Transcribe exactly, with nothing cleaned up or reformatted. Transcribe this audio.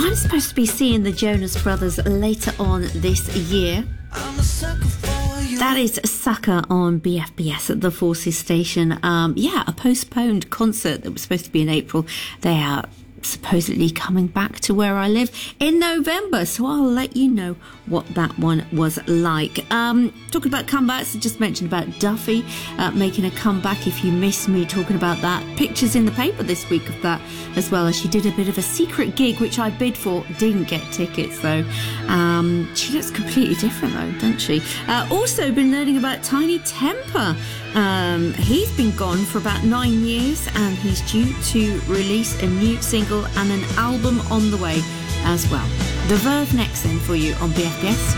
I'm supposed to be seeing the Jonas Brothers later on this year. That is Sucker on B F B S at the Forces station. Um, yeah, a postponed concert that was supposed to be in April. They are supposedly coming back to where I live in November, so I'll let you know what that one was like. Um, talking about comebacks, I just mentioned about Duffy uh, making a comeback. If you missed me talking about that, pictures in the paper this week of that as well, as she did a bit of a secret gig which I bid for, didn't get tickets though. Um, she looks completely different though, doesn't she? Uh, also been learning about Tiny Temper. Um, he's been gone for about nine years and he's due to release a new single and an album on the way as well. The Verve next then for you on B F B S.